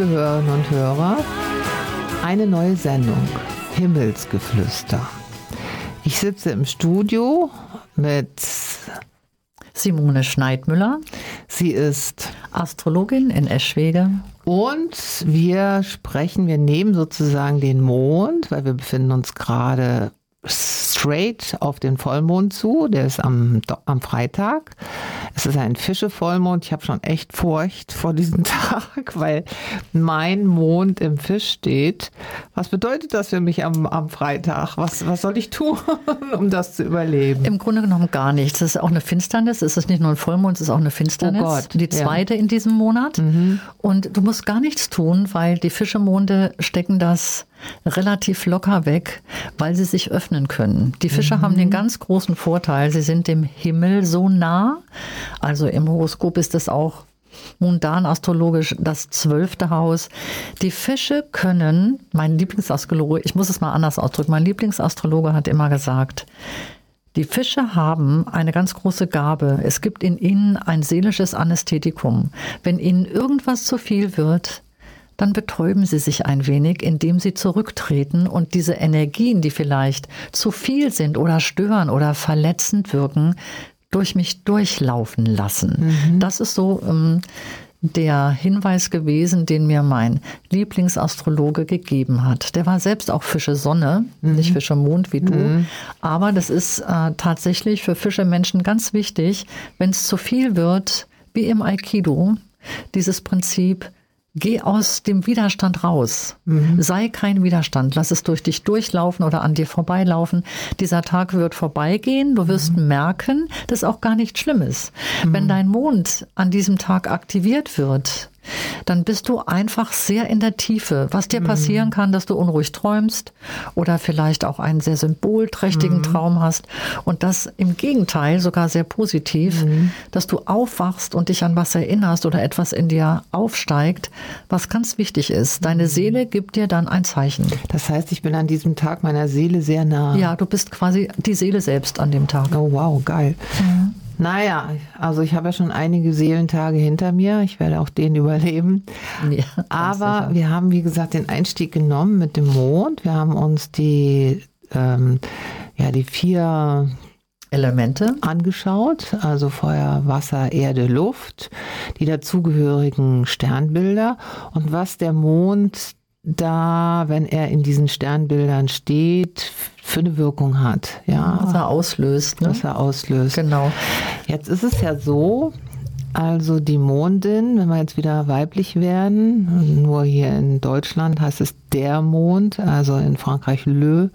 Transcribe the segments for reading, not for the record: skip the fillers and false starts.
liebe Hörerinnen und Hörer, eine neue Sendung, Himmelsgeflüster. Ich sitze im Studio mit Simone Schneidmüller. Sie ist Astrologin in Eschwege. Und wir nehmen sozusagen den Mond, weil wir befinden uns gerade straight auf den Vollmond zu. Der ist am Freitag. Es ist ein Fische-Vollmond. Ich habe schon echt Furcht vor diesem Tag, weil mein Mond im Fisch steht. Was bedeutet das für mich am Freitag? Was soll ich tun, um das zu überleben? Im Grunde genommen gar nichts. Es ist auch eine Finsternis. Es ist nicht nur ein Vollmond, es ist auch eine Finsternis. Oh Gott, die zweite in diesem Monat. Und du musst gar nichts tun, weil die Fischemonde stecken das relativ locker weg, weil sie sich öffnen können. Die Fische haben den ganz großen Vorteil, sie sind dem Himmel so nah. Also im Horoskop ist es auch mundan astrologisch das 12. Haus. Die Fische können, mein Lieblingsastrologe, ich muss es mal anders ausdrücken, mein Lieblingsastrologe hat immer gesagt, die Fische haben eine ganz große Gabe. Es gibt in ihnen ein seelisches Anästhetikum. Wenn ihnen irgendwas zu viel wird, dann betäuben sie sich ein wenig, indem sie zurücktreten und diese Energien, die vielleicht zu viel sind oder stören oder verletzend wirken, durch mich durchlaufen lassen. Das ist so der Hinweis gewesen, den mir mein Lieblingsastrologe gegeben hat. Der war selbst auch Fische Sonne, nicht Fische Mond wie du. Aber das ist tatsächlich für Fische-Menschen ganz wichtig, wenn es zu viel wird, wie im Aikido, dieses Prinzip, geh aus dem Widerstand raus. Sei kein Widerstand. Lass es durch dich durchlaufen oder an dir vorbeilaufen. Dieser Tag wird vorbeigehen. Du wirst merken, dass auch gar nichts Schlimmes. Wenn dein Mond an diesem Tag aktiviert wird, dann bist du einfach sehr in der Tiefe. Was dir passieren kann, dass du unruhig träumst oder vielleicht auch einen sehr symbolträchtigen Traum hast. Und das im Gegenteil sogar sehr positiv, dass du aufwachst und dich an was erinnerst oder etwas in dir aufsteigt, was ganz wichtig ist. Deine Seele gibt dir dann ein Zeichen. Das heißt, ich bin an diesem Tag meiner Seele sehr nah. Ja, du bist quasi die Seele selbst an dem Tag. Oh wow, geil. Naja, also ich habe ja schon einige Seelentage hinter mir. Ich werde auch den überleben. Ja, aber wir haben, wie gesagt, den Einstieg genommen mit dem Mond. Wir haben uns die 4 Elemente angeschaut, also Feuer, Wasser, Erde, Luft, die dazugehörigen Sternbilder und was der Mond da, wenn er in diesen Sternbildern steht, für eine Wirkung hat. Ja, was er auslöst. Ne? Was er auslöst. Genau. Jetzt ist es ja so, also die Mondin, wenn wir jetzt wieder weiblich werden, nur hier in Deutschland heißt es der Mond, also in Frankreich Le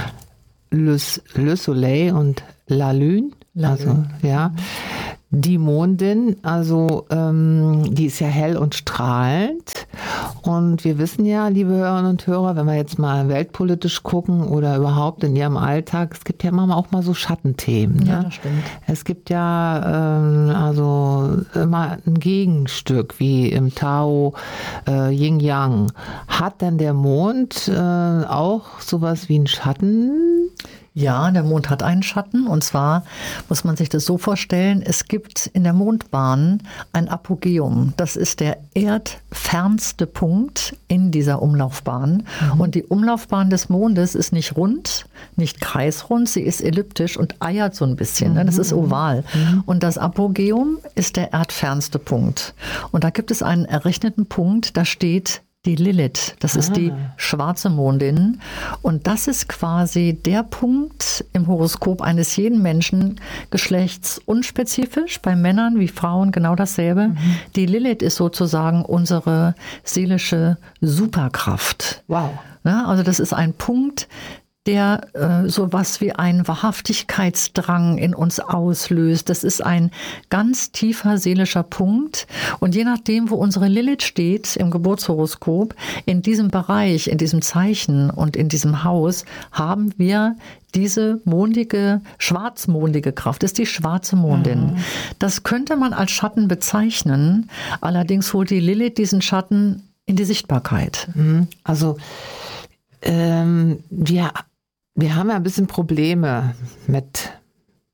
Soleil und La Lune. Also, ja. Die Mondin, also die ist ja hell und strahlend. Und wir wissen ja, liebe Hörerinnen und Hörer, wenn wir jetzt mal weltpolitisch gucken oder überhaupt in ihrem Alltag, es gibt ja manchmal auch mal so Schattenthemen. Ja, ne? das stimmt. Es gibt ja also immer ein Gegenstück, wie im Tao Yin Yang. Hat denn der Mond auch sowas wie einen Schatten? Ja, der Mond hat einen Schatten und zwar muss man sich das so vorstellen, es gibt in der Mondbahn ein Apogeum. Das ist der erdfernste Punkt in dieser Umlaufbahn. Und die Umlaufbahn des Mondes ist nicht rund, nicht kreisrund, sie ist elliptisch und eiert so ein bisschen. Ne? Das ist oval. Und das Apogeum ist der erdfernste Punkt. Und da gibt es einen errechneten Punkt, da steht die Lilith, das ist die schwarze Mondin und das ist quasi der Punkt im Horoskop eines jeden Menschen, geschlechtsunspezifisch, bei Männern wie Frauen genau dasselbe. Die Lilith ist sozusagen unsere seelische Superkraft. Wow. Ja, also das ist ein Punkt, der sowas wie einen Wahrhaftigkeitsdrang in uns auslöst. Das ist ein ganz tiefer seelischer Punkt. Und je nachdem, wo unsere Lilith steht im Geburtshoroskop, in diesem Bereich, in diesem Zeichen und in diesem Haus, haben wir diese mondige, schwarzmondige Kraft. Das ist die schwarze Mondin. Das könnte man als Schatten bezeichnen. Allerdings holt die Lilith diesen Schatten in die Sichtbarkeit. Also wir haben ja ein bisschen Probleme mit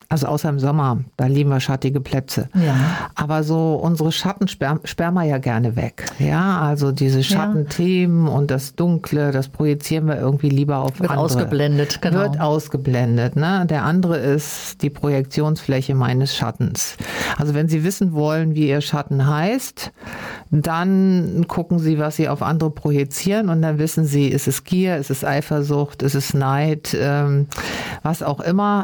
Also außer im Sommer, da lieben wir schattige Plätze. Ja. Aber so unsere Schatten sperren wir ja gerne weg. Ja, also diese Schattenthemen und das Dunkle, das projizieren wir irgendwie lieber auf Wird andere. ausgeblendet, genau. Wird ausgeblendet. Ne? Der andere ist die Projektionsfläche meines Schattens. Also wenn Sie wissen wollen, wie Ihr Schatten heißt, dann gucken Sie, was Sie auf andere projizieren und dann wissen Sie, ist es Gier, ist es Eifersucht, ist es Neid, was auch immer.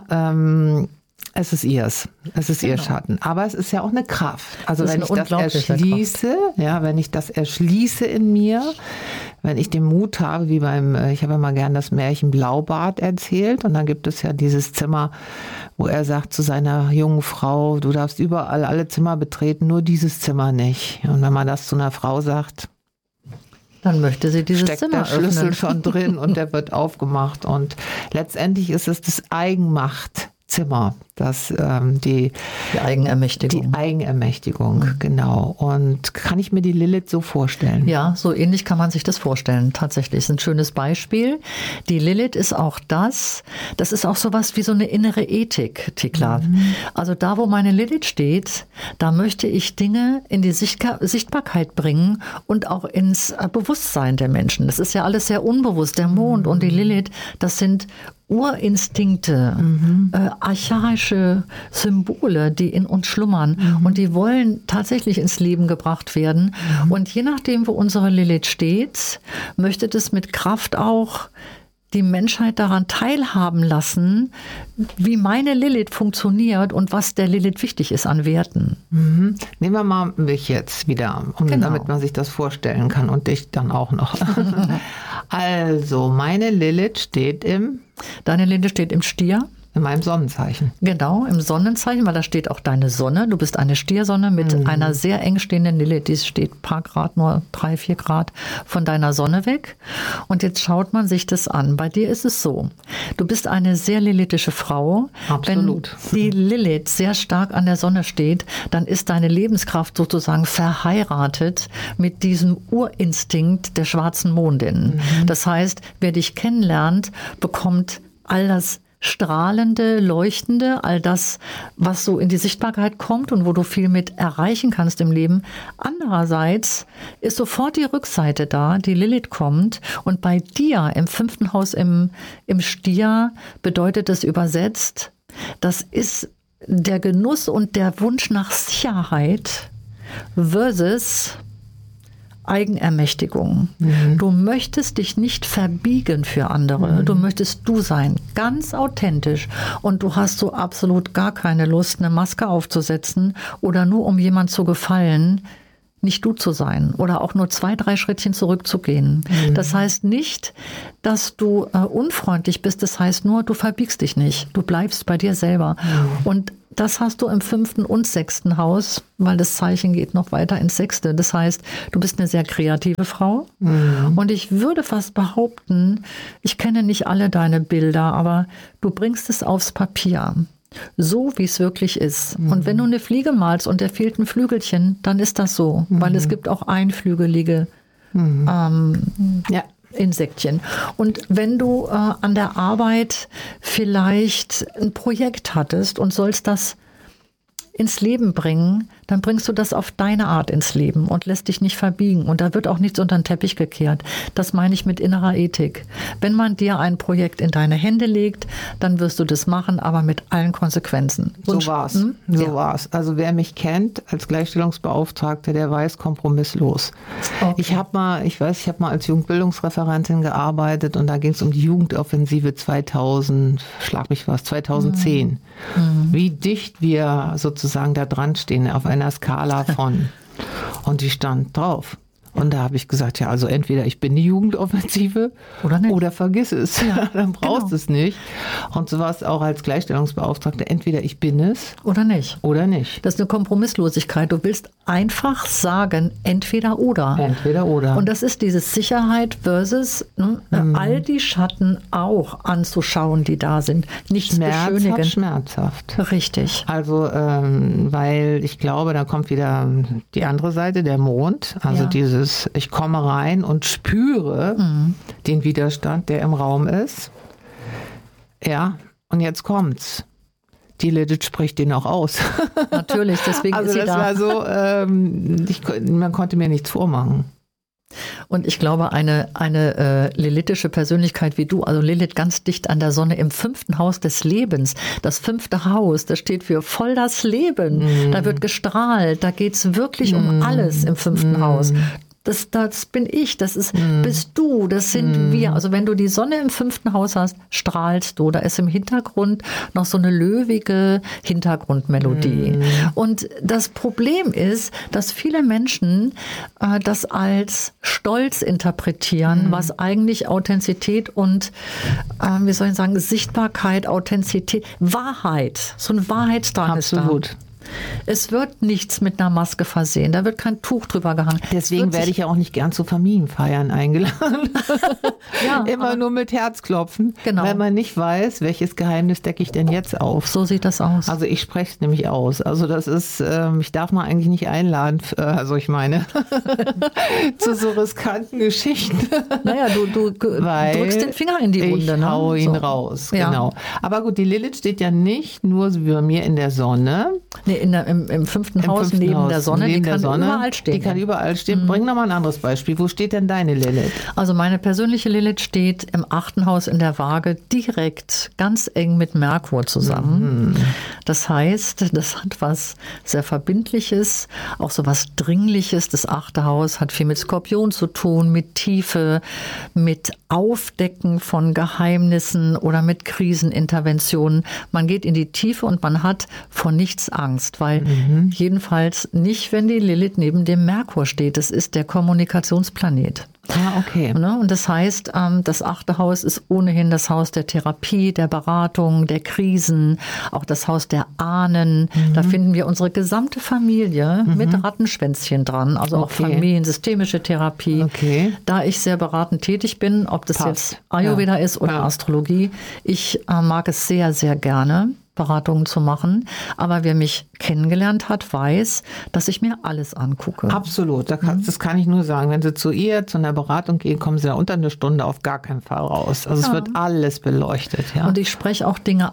Es ist ihrs. Es ist ihr Schatten. Aber es ist ja auch eine Kraft. Also wenn ich das erschließe, wenn ich das erschließe in mir, wenn ich den Mut habe, wie ich habe ja mal gern das Märchen Blaubart erzählt und dann gibt es ja dieses Zimmer, wo er sagt zu seiner jungen Frau, du darfst überall alle Zimmer betreten, nur dieses Zimmer nicht. Und wenn man das zu einer Frau sagt, dann möchte sie dieses steckt Zimmer der Schlüssel öffnen. schon drin und der wird aufgemacht und letztendlich ist es das Eigenmachtzimmer, die Eigenermächtigung. Die Eigenermächtigung, genau. Und kann ich mir die Lilith so vorstellen? Ja, so ähnlich kann man sich das vorstellen. Tatsächlich ist ein schönes Beispiel. Die Lilith ist auch das ist auch sowas wie so eine innere Ethik, Thekla. Also da, wo meine Lilith steht, da möchte ich Dinge in die Sichtbarkeit bringen und auch ins Bewusstsein der Menschen. Das ist ja alles sehr unbewusst. Der Mond und die Lilith, das sind Urinstinkte, archaische Symbole, die in uns schlummern und die wollen tatsächlich ins Leben gebracht werden. Und je nachdem, wo unsere Lilith steht, möchte das mit Kraft auch die Menschheit daran teilhaben lassen, wie meine Lilith funktioniert und was der Lilith wichtig ist an Werten. Nehmen wir mal mich jetzt wieder, damit man sich das vorstellen kann und dich dann auch noch. Also, meine Lilith steht Deine Lilith steht im Stier. In meinem Sonnenzeichen. Genau, im Sonnenzeichen, weil da steht auch deine Sonne. Du bist eine Stiersonne mit einer sehr eng stehenden Lilith. Die steht ein paar Grad, nur 3-4 Grad von deiner Sonne weg. Und jetzt schaut man sich das an. Bei dir ist es so, du bist eine sehr lilithische Frau. Absolut. Wenn die Lilith sehr stark an der Sonne steht, dann ist deine Lebenskraft sozusagen verheiratet mit diesem Urinstinkt der schwarzen Mondin. Das heißt, wer dich kennenlernt, bekommt all das Strahlende, Leuchtende, all das, was so in die Sichtbarkeit kommt und wo du viel mit erreichen kannst im Leben. Andererseits ist sofort die Rückseite da, die Lilith kommt und bei dir im 5. Haus im Stier bedeutet es übersetzt, das ist der Genuss und der Wunsch nach Sicherheit versus Eigenermächtigung. Du möchtest dich nicht verbiegen für andere. Du möchtest du sein, ganz authentisch. Und du hast so absolut gar keine Lust, eine Maske aufzusetzen oder nur um jemand zu gefallen, nicht du zu sein oder auch nur 2-3 Schrittchen zurückzugehen. Das heißt nicht, dass du unfreundlich bist. Das heißt nur, du verbiegst dich nicht. Du bleibst bei dir selber. Und das hast du im 5. und 6. Haus, weil das Zeichen geht noch weiter ins 6. Das heißt, du bist eine sehr kreative Frau. Und ich würde fast behaupten, ich kenne nicht alle deine Bilder, aber du bringst es aufs Papier. So, wie es wirklich ist. Und wenn du eine Fliege malst und der fehlt ein Flügelchen, dann ist das so. Weil es gibt auch einflügelige Insektchen. Und wenn du an der Arbeit vielleicht ein Projekt hattest und sollst das ins Leben bringen, dann bringst du das auf deine Art ins Leben und lässt dich nicht verbiegen. Und da wird auch nichts unter den Teppich gekehrt. Das meine ich mit innerer Ethik. Wenn man dir ein Projekt in deine Hände legt, dann wirst du das machen, aber mit allen Konsequenzen. So war's. So war's. Also wer mich kennt als Gleichstellungsbeauftragte, der weiß kompromisslos. Okay. Ich habe mal als Jugendbildungsreferentin gearbeitet und da ging es um die Jugendoffensive 2010. Wie dicht wir sozusagen da dran stehen auf einer Skala von. Und die stand drauf. Und da habe ich gesagt, ja, also entweder ich bin die Jugendoffensive oder vergiss es. Ja, dann brauchst du es nicht. Und so war es auch als Gleichstellungsbeauftragte. Entweder ich bin es oder nicht. Oder nicht. Das ist eine Kompromisslosigkeit. Du willst einfach sagen, entweder oder. Entweder oder. Und das ist diese Sicherheit versus all die Schatten auch anzuschauen, die da sind. Nichts beschönigen. Schmerzhaft. Richtig. Also, weil ich glaube, da kommt wieder die andere Seite, der Mond. Also dieses, ich komme rein und spüre den Widerstand, der im Raum ist. Ja, und jetzt kommt's. die Lilith spricht den auch aus. Natürlich, deswegen also ist sie das da. war so, man konnte mir nichts vormachen. Und ich glaube, eine lilithische Persönlichkeit wie du, also Lilith ganz dicht an der Sonne im 5. Haus des Lebens. Das 5. Haus, das steht für voll das Leben. Da wird gestrahlt, da geht's wirklich um alles im 5. Haus. Das bin ich, bist du, das sind wir. Also wenn du die Sonne im 5. Haus hast, strahlst du. Da ist im Hintergrund noch so eine löwige Hintergrundmelodie. Und das Problem ist, dass viele Menschen das als Stolz interpretieren, was eigentlich Authentizität und, wie soll ich sagen, Sichtbarkeit, Authentizität, Wahrheit, so ein Wahrheitsdrang ist da. Absolut. Es wird nichts mit einer Maske versehen, da wird kein Tuch drüber gehangen. Deswegen werde ich ja auch nicht gern zu Familienfeiern eingeladen. Ja, immer nur mit Herzklopfen, genau. Weil man nicht weiß, welches Geheimnis decke ich denn jetzt auf. So sieht das aus. Also ich spreche es nämlich aus. Also das ist, ich darf man eigentlich nicht einladen, also ich meine, zu so riskanten Geschichten. Naja, du drückst den Finger in die Wunde. Ich hau ihn raus, genau. Aber gut, die Lilith steht ja nicht nur wie bei mir in der Sonne. Nee, im 5. Haus neben der Sonne, die kann überall stehen. Die kann überall stehen. Bring noch mal ein anderes Beispiel. Wo steht denn deine Lilith? Also meine persönliche Lilith steht im 8. Haus in der Waage direkt ganz eng mit Merkur zusammen. Das heißt, das hat was sehr Verbindliches, auch so was Dringliches. Das 8. Haus hat viel mit Skorpion zu tun, mit Tiefe, mit Aufdecken von Geheimnissen oder mit Kriseninterventionen. Man geht in die Tiefe und man hat vor nichts Angst, weil jedenfalls nicht, wenn die Lilith neben dem Merkur steht. Das ist der Kommunikationsplanet. Ah, okay. Und das heißt, das 8. Haus ist ohnehin das Haus der Therapie, der Beratung, der Krisen, auch das Haus der Ahnen. Da finden wir unsere gesamte Familie mit Rattenschwänzchen dran, also auch familiensystemische Therapie. Okay. Da ich sehr beratend tätig bin, ob das jetzt Ayurveda ist oder Astrologie, ich mag es sehr, sehr gerne, Beratungen zu machen. Aber wer mich kennengelernt hat, weiß, dass ich mir alles angucke. Absolut. Das kann ich nur sagen. Wenn Sie zu ihr, zu einer Beratung gehen, kommen Sie da unter eine Stunde auf gar keinen Fall raus. Also es wird alles beleuchtet. Ja. Und ich spreche auch Dinge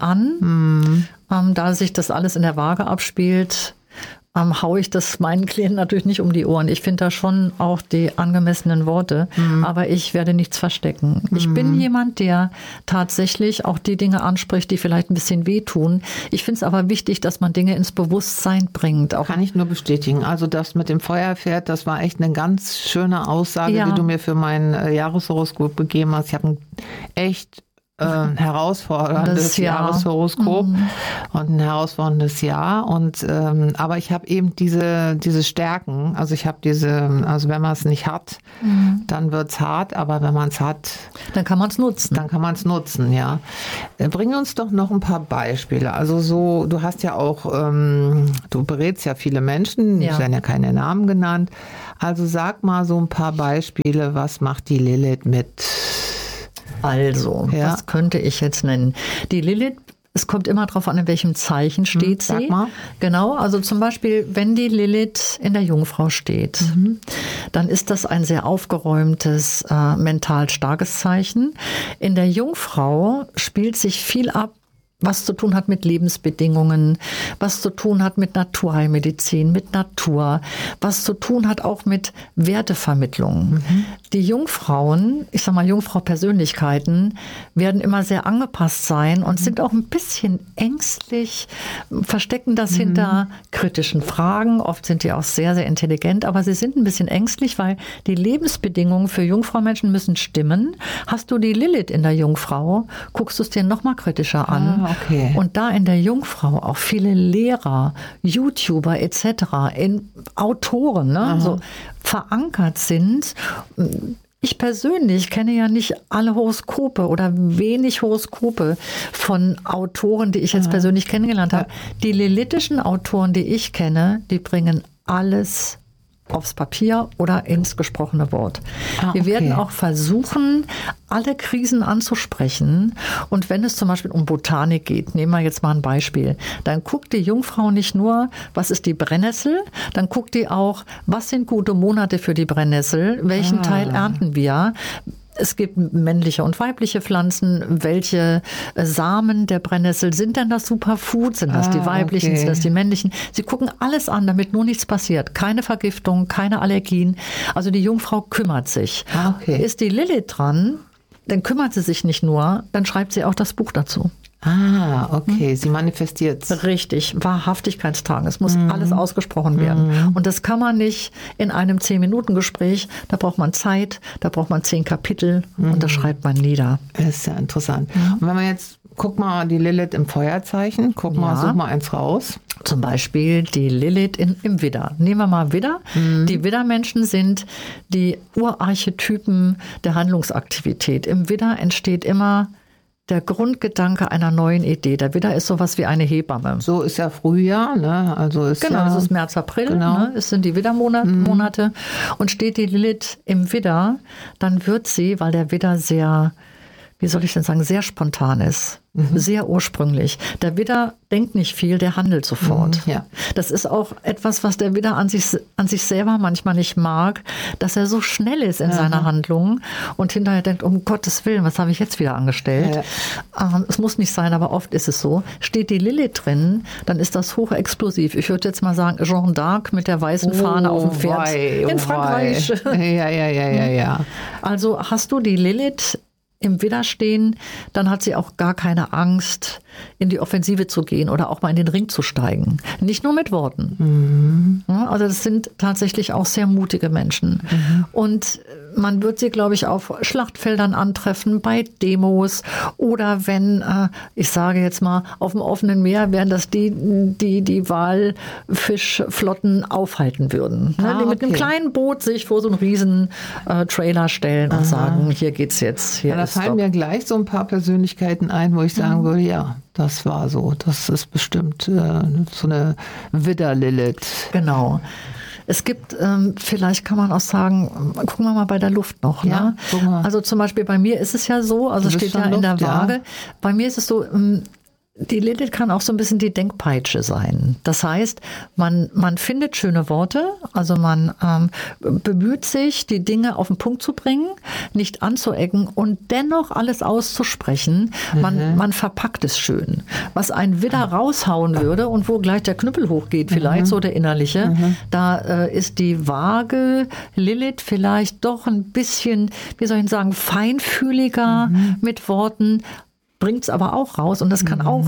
an, da sich das alles in der Waage abspielt, haue ich das meinen Klienten natürlich nicht um die Ohren. Ich finde da schon auch die angemessenen Worte, aber ich werde nichts verstecken. Ich bin jemand, der tatsächlich auch die Dinge anspricht, die vielleicht ein bisschen wehtun. Ich finde es aber wichtig, dass man Dinge ins Bewusstsein bringt. Auch kann ich nur bestätigen. Also das mit dem Feuerpferd, das war echt eine ganz schöne Aussage, die du mir für mein Jahreshoroskop gegeben hast. Ich habe echt herausforderndes Jahreshoroskop und ein herausforderndes Jahr. Und aber ich habe eben diese Stärken. Also ich habe also wenn man es nicht hat, dann wird es hart, aber wenn man es hat, dann kann man es nutzen. Dann kann man es nutzen, ja. Bring uns doch noch ein paar Beispiele. Also so, du hast ja auch, du berätst ja viele Menschen, es werden ja keine Namen genannt. Also sag mal so ein paar Beispiele, was macht die Lilith mit? Also, was könnte ich jetzt nennen? Die Lilith, es kommt immer darauf an, in welchem Zeichen steht sie. Sag mal. Genau, also zum Beispiel, wenn die Lilith in der Jungfrau steht, dann ist das ein sehr aufgeräumtes, mental starkes Zeichen. In der Jungfrau spielt sich viel ab, was zu tun hat mit Lebensbedingungen, was zu tun hat mit Naturheilmedizin, mit Natur, was zu tun hat auch mit Wertevermittlung. Die Jungfrauen, ich sag mal Jungfrau-Persönlichkeiten, werden immer sehr angepasst sein und sind auch ein bisschen ängstlich, verstecken das hinter kritischen Fragen. Oft sind die auch sehr, sehr intelligent, aber sie sind ein bisschen ängstlich, weil die Lebensbedingungen für Jungfrau-Menschen müssen stimmen. Hast du die Lilith in der Jungfrau, guckst du es dir noch mal kritischer an. Okay. Und da in der Jungfrau auch viele Lehrer, YouTuber etc., Autoren so verankert sind. Ich persönlich kenne ja nicht alle Horoskope oder wenig Horoskope von Autoren, die ich jetzt persönlich kennengelernt habe. Die lilithischen Autoren, die ich kenne, die bringen alles aufs Papier oder ins gesprochene Wort. Wir werden auch versuchen, alle Krisen anzusprechen. Und wenn es zum Beispiel um Botanik geht, nehmen wir jetzt mal ein Beispiel, dann guckt die Jungfrau nicht nur, was ist die Brennnessel, dann guckt die auch, was sind gute Monate für die Brennnessel, welchen Teil ernten wir, Es gibt männliche und weibliche Pflanzen. Welche Samen der Brennnessel sind denn das Superfood? Sind das die weiblichen, sind das die männlichen? Sie gucken alles an, damit nur nichts passiert. Keine Vergiftung, keine Allergien. Also die Jungfrau kümmert sich. Ist die Lilith dran, dann kümmert sie sich nicht nur, dann schreibt sie auch das Buch dazu. Okay, sie manifestiert. Richtig, Wahrhaftigkeitstagen. Es muss alles ausgesprochen werden. Und das kann man nicht in einem 10-Minuten-Gespräch. Da braucht man Zeit, da braucht man 10 Kapitel und das schreibt man nieder. Das ist ja interessant. Und wenn man jetzt, guck mal, die Lilith im Feuerzeichen, such mal eins raus. Zum Beispiel die Lilith im Widder. Nehmen wir mal Widder. Die Widdermenschen sind die Urarchetypen der Handlungsaktivität. Im Widder entsteht immer der Grundgedanke einer neuen Idee. Der Widder ist sowas wie eine Hebamme. So ist ja Frühjahr, ne? Also ist das ist März, April, ne? Es sind die Widdermonate. Und steht die Lilith im Widder, dann wird sie, weil der Widder sehr, wie soll ich denn sagen, sehr spontan ist. Sehr ursprünglich. Der Widder denkt nicht viel, der handelt sofort. Das ist auch etwas, was der Widder an sich selber manchmal nicht mag, dass er so schnell ist in seiner Handlung und hinterher denkt, um Gottes Willen, was habe ich jetzt wieder angestellt? Es muss nicht sein, aber oft ist es so. Steht die Lilith drin, dann ist das hochexplosiv. Ich würde jetzt mal sagen, Jeanne d'Arc mit der weißen Fahne auf dem Pferd in Frankreich. Ja. Also hast du die Lilith im Widder stehen, dann hat sie auch gar keine Angst, in die Offensive zu gehen oder auch mal in den Ring zu steigen. Nicht nur mit Worten. Also das sind tatsächlich auch sehr mutige Menschen. Und man wird sie, glaube ich, auf Schlachtfeldern antreffen, bei Demos oder wenn, ich sage jetzt mal, auf dem offenen Meer wären das die Walfischflotten aufhalten würden. Die mit einem kleinen Boot sich vor so einen riesen Trailer stellen und sagen, hier geht's jetzt. Hier da fallen mir gleich so ein paar Persönlichkeiten ein, wo ich sagen würde, ja, das war so. Das ist bestimmt so eine Widder-Lilith. Genau. Es gibt, vielleicht kann man auch sagen, gucken wir mal bei der Luft noch. Ne? Also zum Beispiel bei mir ist es ja so, also steht ja in der Waage, bei mir ist es so, die Lilith kann auch so ein bisschen die Denkpeitsche sein. Das heißt, man findet schöne Worte, also man bemüht sich, die Dinge auf den Punkt zu bringen, nicht anzuecken und dennoch alles auszusprechen. Man verpackt es schön. Was ein Widder raushauen würde und wo gleich der Knüppel hochgeht, vielleicht so der innerliche, da ist die Waage Lilith vielleicht doch ein bisschen, wie soll ich sagen, feinfühliger mit Worten, bringt es aber auch raus und das kann auch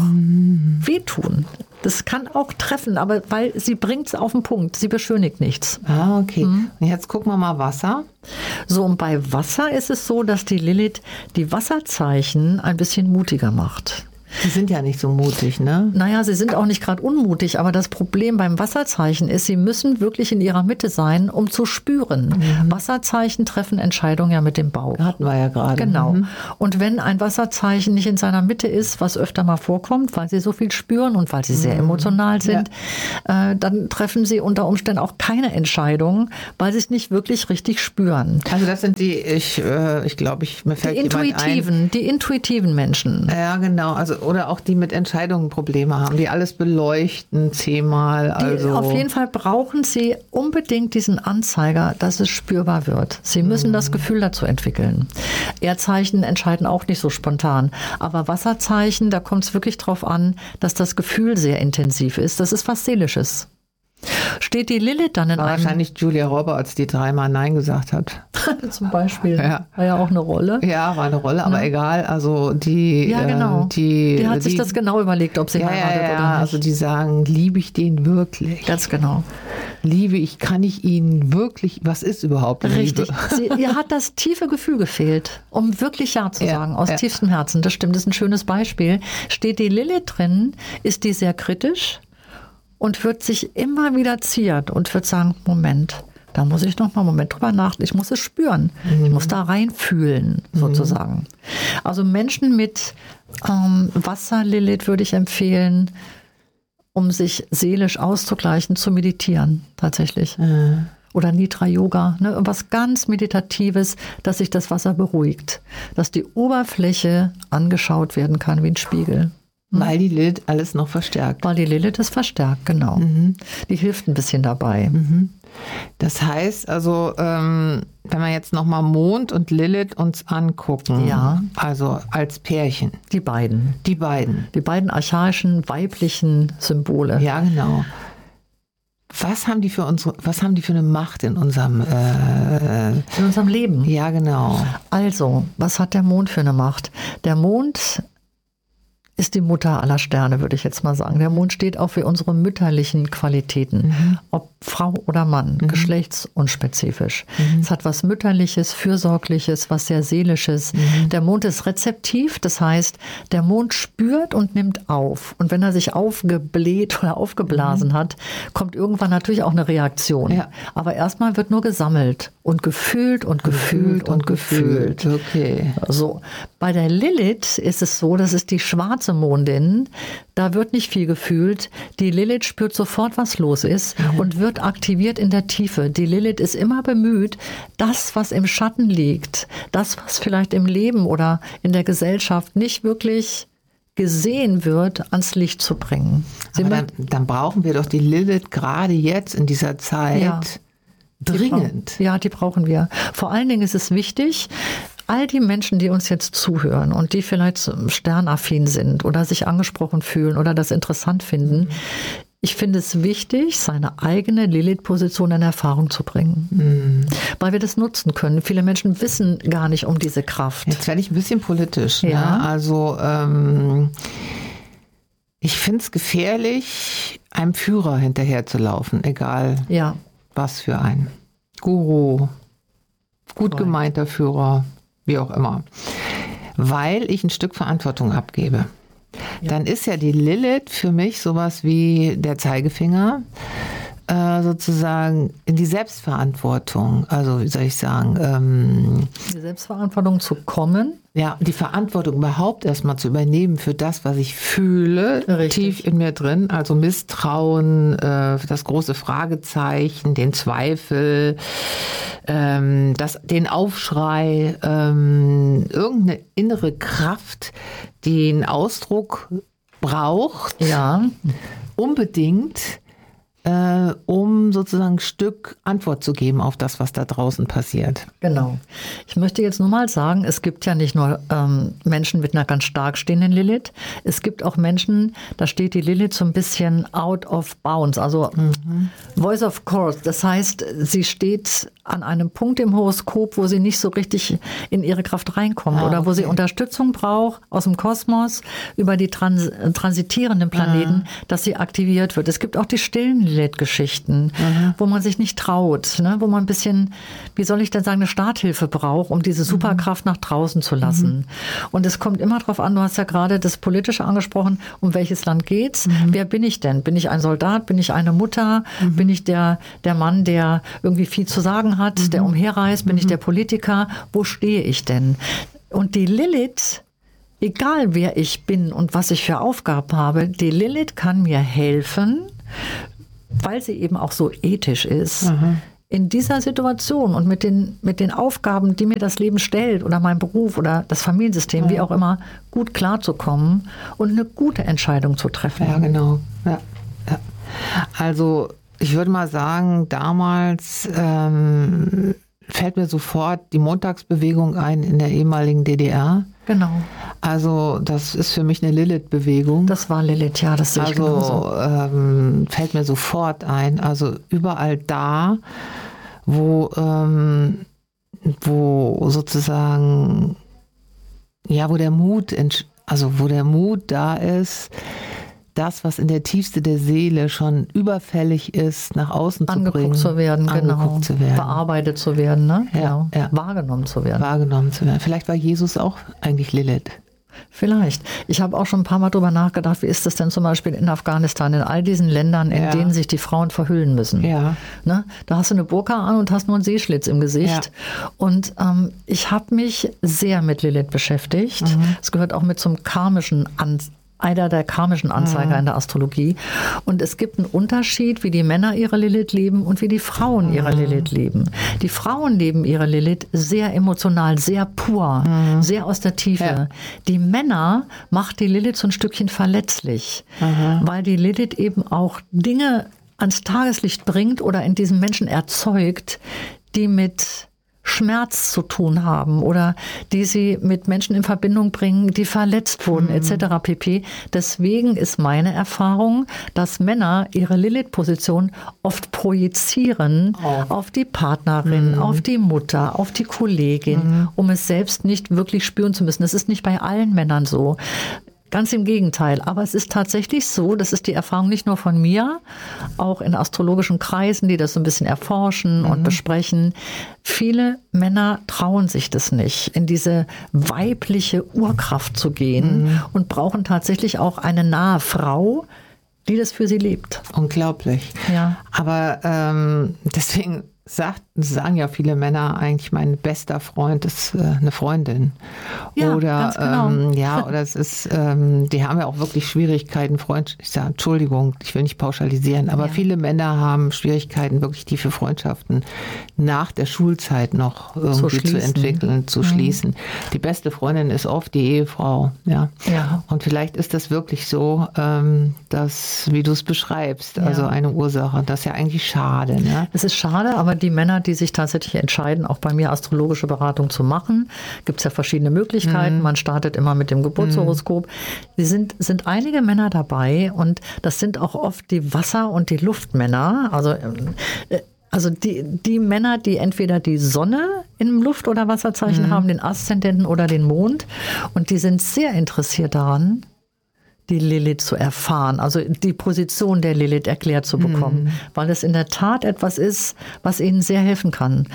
wehtun. Das kann auch treffen, aber weil sie bringt es auf den Punkt. Sie beschönigt nichts. Okay. Und jetzt gucken wir mal Wasser. So, und bei Wasser ist es so, dass die Lilith die Wasserzeichen ein bisschen mutiger macht. Die sind ja nicht so mutig, ne? Naja, sie sind auch nicht gerade unmutig, aber das Problem beim Wasserzeichen ist, sie müssen wirklich in ihrer Mitte sein, um zu spüren. Wasserzeichen treffen Entscheidungen ja mit dem Bauch. Hatten wir ja gerade. Genau. Und wenn ein Wasserzeichen nicht in seiner Mitte ist, was öfter mal vorkommt, weil sie so viel spüren und weil sie sehr emotional sind, dann treffen sie unter Umständen auch keine Entscheidungen, weil sie es nicht wirklich richtig spüren. Also das sind die, ich glaube, mir fällt jemand ein. Die intuitiven Menschen. Ja, genau. Also oder auch die mit Entscheidungen Probleme haben, die alles beleuchten, 10-mal. Also auf jeden Fall brauchen sie unbedingt diesen Anzeiger, dass es spürbar wird. Sie müssen das Gefühl dazu entwickeln. Erdzeichen entscheiden auch nicht so spontan. Aber Wasserzeichen, da kommt es wirklich drauf an, dass das Gefühl sehr intensiv ist. Das ist was Seelisches. Steht die Lilith dann in einem... Wahrscheinlich Julia Roberts, die 3-mal Nein gesagt hat. Zum Beispiel. War ja auch eine Rolle. Ja, war eine Rolle, aber egal. Also die... Ja, genau. Die hat sich das genau überlegt, ob sie heiratet oder nicht. Also die sagen, liebe ich den wirklich? Ganz genau. Kann ich ihn wirklich... Was ist überhaupt Liebe? Richtig. Ihr hat das tiefe Gefühl gefehlt, um wirklich Ja zu sagen, aus tiefstem Herzen. Das stimmt, das ist ein schönes Beispiel. Steht die Lilith drin, ist die sehr kritisch und wird sich immer wieder ziert und wird sagen, Moment, da muss ich noch mal einen Moment drüber nachdenken. Ich muss es spüren. Ich muss da reinfühlen, sozusagen. Also Menschen mit Wasser-Lilith würde ich empfehlen, um sich seelisch auszugleichen, zu meditieren, tatsächlich. Oder Nidra-Yoga, ne? Was ganz Meditatives, dass sich das Wasser beruhigt. Dass die Oberfläche angeschaut werden kann wie ein Spiegel. Weil die Lilith alles noch verstärkt. Weil die Lilith es verstärkt, genau. Die hilft ein bisschen dabei. Das heißt also, wenn wir jetzt nochmal Mond und Lilith uns angucken, Ja. also als Pärchen, Die beiden. die beiden. Die beiden archaischen weiblichen Symbole. Ja, genau. Was haben die für eine Macht in unserem In unserem Leben. ja, genau. Also, was hat der Mond für eine Macht? Der Mond ist die Mutter aller Sterne, würde ich jetzt mal sagen. Der Mond steht auch für unsere mütterlichen Qualitäten, ob Frau oder Mann, geschlechtsunspezifisch. Es hat was Mütterliches, Fürsorgliches, was sehr Seelisches. Der Mond ist rezeptiv, das heißt, der Mond spürt und nimmt auf. Und wenn er sich aufgebläht oder aufgeblasen hat, kommt irgendwann natürlich auch eine Reaktion. Ja. Aber erstmal wird nur gesammelt und gefühlt und gefühlt und gefühlt. Okay. So, bei der Lilith ist es so, das ist die schwarze Mondin, da wird nicht viel gefühlt. Die Lilith spürt sofort, was los ist und wird aktiviert in der Tiefe. Die Lilith ist immer bemüht, das, was im Schatten liegt, das, was vielleicht im Leben oder in der Gesellschaft nicht wirklich gesehen wird, ans Licht zu bringen. Dann brauchen wir doch die Lilith gerade jetzt in dieser Zeit Ja. dringend. Ja, die brauchen wir. Vor allen Dingen ist es wichtig, all die Menschen, die uns jetzt zuhören und die vielleicht sternaffin sind oder sich angesprochen fühlen oder das interessant finden, ich finde es wichtig, seine eigene Lilith-Position in Erfahrung zu bringen, weil wir das nutzen können. Viele Menschen wissen gar nicht um diese Kraft. Jetzt werde ich ein bisschen politisch. Ja. Ne? Also ich finde es gefährlich, einem Führer hinterherzulaufen, egal Ja, was für ein Guru, gut Voll. gemeinter Führer, wie auch immer, weil ich ein Stück Verantwortung abgebe. Dann ist ja die Lilith für mich sowas wie der Zeigefinger, sozusagen in die Selbstverantwortung, also wie soll ich sagen, die Selbstverantwortung zu kommen. ja, die Verantwortung überhaupt erstmal zu übernehmen für das, was ich fühle, Richtig. tief in mir drin, also Misstrauen, das große Fragezeichen, den Zweifel, den Aufschrei, irgendeine innere Kraft, die einen Ausdruck braucht, Ja, unbedingt, um sozusagen ein Stück Antwort zu geben auf das, was da draußen passiert. genau. Ich möchte jetzt nur mal sagen, es gibt ja nicht nur Menschen mit einer ganz stark stehenden Lilith. Es gibt auch Menschen, da steht die Lilith so ein bisschen out of bounds, also Voice of Course. Das heißt, sie steht an einem Punkt im Horoskop, wo sie nicht so richtig in ihre Kraft reinkommt oder wo sie Unterstützung braucht aus dem Kosmos über die transitierenden Planeten, dass sie aktiviert wird. Es gibt auch die stillen Lilith-Geschichten, wo man sich nicht traut, ne? Wo man ein bisschen, wie soll ich denn sagen, eine Starthilfe braucht, um diese Superkraft nach draußen zu lassen. Und es kommt immer darauf an, du hast ja gerade das Politische angesprochen, um welches Land geht's? Wer bin ich denn? Bin ich ein Soldat? Bin ich eine Mutter? Bin ich der Mann, der irgendwie viel zu sagen hat, der umherreist? Bin ich der Politiker? Wo stehe ich denn? Und die Lilith, egal wer ich bin und was ich für Aufgaben habe, die Lilith kann mir helfen, weil sie eben auch so ethisch ist, in dieser Situation und mit den Aufgaben, die mir das Leben stellt oder mein Beruf oder das Familiensystem, wie auch immer, gut klarzukommen und eine gute Entscheidung zu treffen. Ja, genau. Ja. Ja. Also ich würde mal sagen, damals fällt mir sofort die Montagsbewegung ein in der ehemaligen DDR. Genau. Also das ist für mich eine Lilith-Bewegung. Das war Lilith, ja, das sehe ich genauso. Also fällt mir sofort ein. Also überall da, wo sozusagen, ja, wo der Mut da ist, das, was in der Tiefste der Seele schon überfällig ist, nach außen zu bringen. Angeguckt zu werden, genau. Zu werden. Bearbeitet zu werden, ne? Ja, Genau. ja. Wahrgenommen zu werden. Wahrgenommen zu werden. Vielleicht war Jesus auch eigentlich Lilith. Vielleicht. Ich habe auch schon ein paar Mal drüber nachgedacht, wie ist das denn zum Beispiel in Afghanistan, in all diesen Ländern, in denen sich die Frauen verhüllen müssen. Ja. Ne? Da hast du eine Burka an und hast nur einen Seeschlitz im Gesicht. Ja. Und ich habe mich sehr mit Lilith beschäftigt. Es gehört auch mit zum karmischen einer der karmischen Anzeiger in der Astrologie. Und es gibt einen Unterschied, wie die Männer ihre Lilith leben und wie die Frauen ihre Lilith leben. Die Frauen leben ihre Lilith sehr emotional, sehr pur, sehr aus der Tiefe. Ja. Die Männer macht die Lilith so ein Stückchen verletzlich, weil die Lilith eben auch Dinge ans Tageslicht bringt oder in diesen Menschen erzeugt, die mit Schmerz zu tun haben oder die sie mit Menschen in Verbindung bringen, die verletzt wurden, etc. pp. Deswegen ist meine Erfahrung, dass Männer ihre Lilith-Position oft projizieren auf die Partnerin, auf die Mutter, auf die Kollegin, um es selbst nicht wirklich spüren zu müssen. Das ist nicht bei allen Männern so. Ganz im Gegenteil. Aber es ist tatsächlich so, das ist die Erfahrung nicht nur von mir, auch in astrologischen Kreisen, die das so ein bisschen erforschen und besprechen. Viele Männer trauen sich das nicht, in diese weibliche Urkraft zu gehen und brauchen tatsächlich auch eine nahe Frau, die das für sie lebt. Unglaublich. Ja. Aber deswegen sagen ja viele Männer eigentlich, mein bester Freund ist eine Freundin. Ja, oder ganz genau. oder es ist, die haben ja auch wirklich Schwierigkeiten, ich sage, Entschuldigung, ich will nicht pauschalisieren, aber viele Männer haben Schwierigkeiten, wirklich tiefe Freundschaften nach der Schulzeit noch irgendwie zu entwickeln, zu schließen. Die beste Freundin ist oft die Ehefrau. Ja. Und vielleicht ist das wirklich so, dass, wie du es beschreibst, also eine Ursache. Das ist ja eigentlich schade. Ne? Es ist schade, aber die Männer, die sich tatsächlich entscheiden, auch bei mir astrologische Beratung zu machen, gibt es ja verschiedene Möglichkeiten. Man startet immer mit dem Geburtshoroskop. Sind einige Männer dabei und das sind auch oft die Wasser- und die Luftmänner. Also die Männer, die entweder die Sonne im Luft- oder Wasserzeichen haben, den Aszendenten oder den Mond. Und die sind sehr interessiert daran, die Lilith zu erfahren, also die Position der Lilith erklärt zu bekommen, weil es in der Tat etwas ist, was ihnen sehr helfen kann,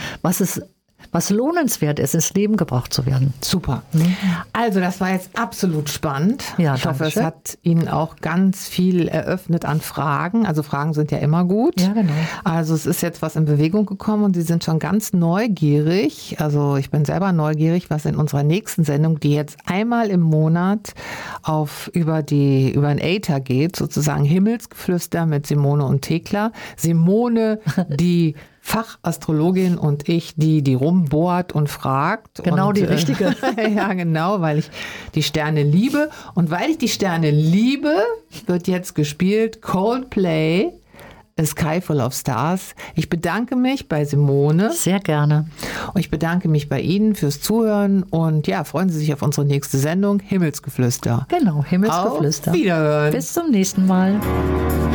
was lohnenswert ist, ins Leben gebracht zu werden. Super. Also das war jetzt absolut spannend. Ja, ich hoffe, es hat Ihnen auch ganz viel eröffnet an Fragen. Also Fragen sind ja immer gut. Ja, genau. Also es ist jetzt was in Bewegung gekommen und Sie sind schon ganz neugierig. Also ich bin selber neugierig, was in unserer nächsten Sendung, die jetzt einmal im Monat über den Äther geht, sozusagen Himmelsgeflüster mit Simone und Thekla. Simone, die Fachastrologin, und ich, die rumbohrt und fragt. Genau, und, die richtige. Ja, genau, weil ich die Sterne liebe. Und weil ich die Sterne liebe, wird jetzt gespielt Coldplay, A Sky Full of Stars. Ich bedanke mich bei Simone. Sehr gerne. Und ich bedanke mich bei Ihnen fürs Zuhören. Und ja, freuen Sie sich auf unsere nächste Sendung, Himmelsgeflüster. Genau, Himmelsgeflüster. Auf Wiederhören. Bis zum nächsten Mal.